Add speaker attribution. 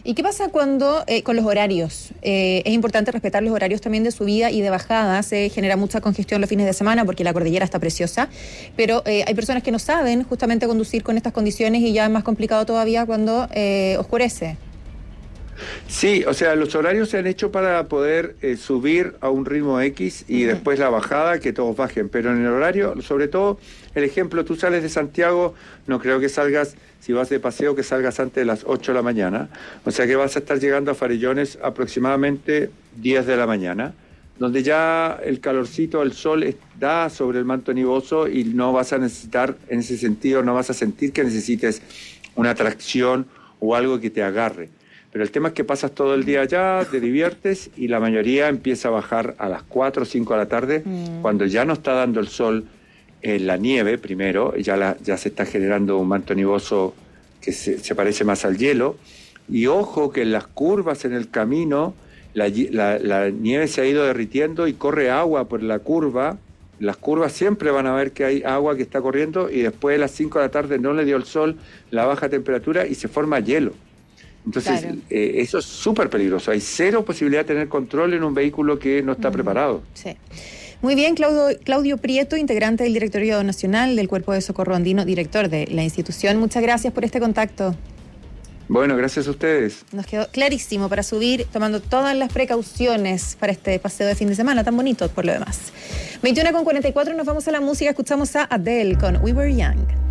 Speaker 1: ¿Y qué pasa cuando con los horarios? Es importante respetar los horarios también de subida y de bajada. Se genera mucha congestión los fines de semana porque la cordillera está preciosa, pero hay personas que no saben justamente conducir con estas condiciones y ya es más complicado todavía cuando oscurece.
Speaker 2: Sí, o sea, los horarios se han hecho para poder subir a un ritmo X y después la bajada, que todos bajen, pero en el horario, sobre todo, el ejemplo, tú sales de Santiago, no creo que salgas, si vas de paseo, que salgas antes de las 8 de la mañana, o sea que vas a estar llegando a Farellones aproximadamente 10 de la mañana, donde ya el calorcito, el sol da sobre el manto nuboso y no vas a necesitar, en ese sentido, no vas a sentir que necesites una tracción o algo que te agarre. Pero el tema es que pasas todo el día allá, te diviertes y la mayoría empieza a bajar a las 4 o 5 de la tarde, cuando ya no está dando el sol en la nieve primero, ya se está generando un manto nuboso que se parece más al hielo. Y ojo que en las curvas en el camino, la nieve se ha ido derritiendo y corre agua por la curva. Las curvas siempre van a ver que hay agua que está corriendo y después de las 5 de la tarde no le dio el sol, la baja temperatura y se forma hielo. Entonces, claro. Eso es súper peligroso. Hay cero posibilidad de tener control en un vehículo que no está preparado.
Speaker 1: Sí. Muy bien, Claudio Prieto, integrante del Directorio Nacional del Cuerpo de Socorro Andino, director de la institución. Muchas gracias por este contacto.
Speaker 2: Bueno, gracias a ustedes.
Speaker 1: Nos quedó clarísimo para subir, tomando todas las precauciones para este paseo de fin de semana, tan bonito por lo demás. 21:44, nos vamos a la música, escuchamos a Adele con We Were Young.